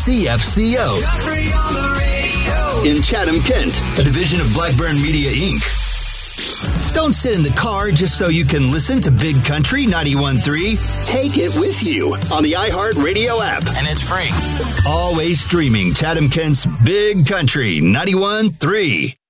CFCO. In Chatham, Kent, a division of Blackburn Media, Inc. Don't sit in the car just so you can listen to Big Country 91.3. Take it with you on the iHeartRadio app. And it's free. Always streaming Chatham, Kent's Big Country 91.3.